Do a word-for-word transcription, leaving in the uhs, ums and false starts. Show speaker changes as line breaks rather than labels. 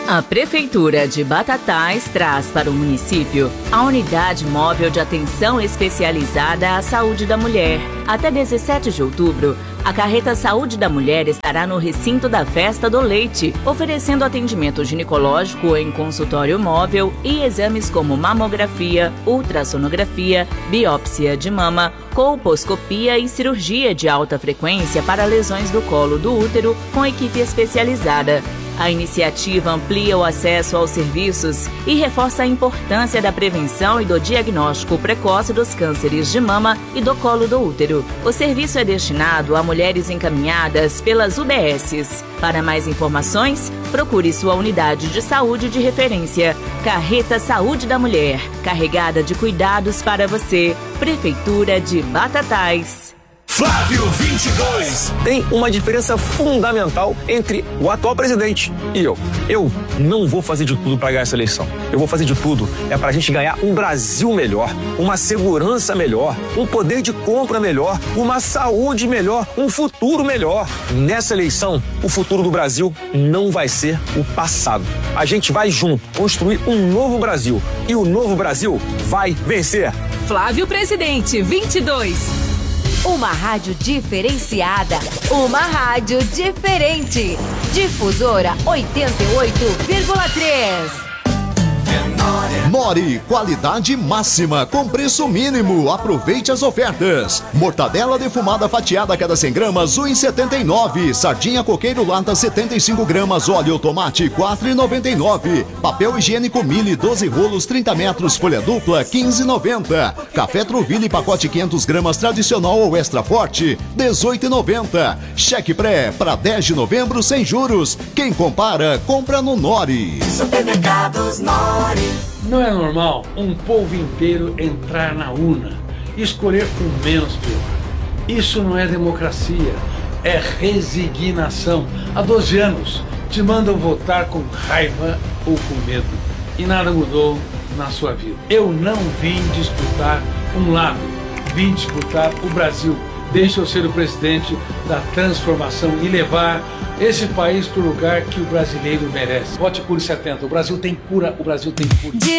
A Prefeitura de Batatais traz para o município a Unidade Móvel de Atenção Especializada à Saúde da Mulher. Até dezessete de outubro, a Carreta Saúde da Mulher estará no recinto da Festa do Leite, oferecendo atendimento ginecológico em consultório móvel e exames como mamografia, ultrassonografia, biópsia de mama, colposcopia e cirurgia de alta frequência para lesões do colo do útero com equipe especializada. A iniciativa amplia o acesso aos serviços e reforça a importância da prevenção e do diagnóstico precoce dos cânceres de mama e do colo do útero. O serviço é destinado a mulheres encaminhadas pelas U B Ss. Para mais informações, procure sua unidade de saúde de referência. Carreta Saúde da Mulher, carregada de cuidados para você. Prefeitura de Batatais.
Flávio vinte e dois.
Tem uma diferença fundamental entre o atual presidente e eu. Eu não vou fazer de tudo para ganhar essa eleição. Eu vou fazer de tudo é para a gente ganhar um Brasil melhor, uma segurança melhor, um poder de compra melhor, uma saúde melhor, um futuro melhor. Nessa eleição, o futuro do Brasil não vai ser o passado. A gente vai junto construir um novo Brasil e o novo Brasil vai vencer.
Flávio Presidente vinte e dois.
Uma rádio diferenciada, uma rádio diferente. Difusora oitenta e oito vírgula três.
Nori, qualidade máxima com preço mínimo. Aproveite as ofertas. Mortadela defumada fatiada a cada cem gramas, um real e setenta e nove centavos. Sardinha coqueiro lata setenta e cinco gramas, óleo tomate quatro reais e noventa e nove centavos. Papel higiênico Mili doze rolos trinta metros, folha dupla quinze reais e noventa centavos. Café Troville pacote quinhentas gramas tradicional ou extra forte dezoito reais e noventa centavos. Cheque pré para dez de novembro sem juros. Quem compara, compra no Nori.
Supermercados Nori.
Não é normal um povo inteiro entrar na urna e escolher o menos pior. Isso não é democracia, é resignação. Há doze anos te mandam votar com raiva ou com medo e nada mudou na sua vida. Eu não vim disputar um lado, vim disputar o Brasil. Deixa eu ser o presidente da transformação e levar esse país para o lugar que o brasileiro merece. Vote Cure setenta. O Brasil tem cura, o Brasil tem cura.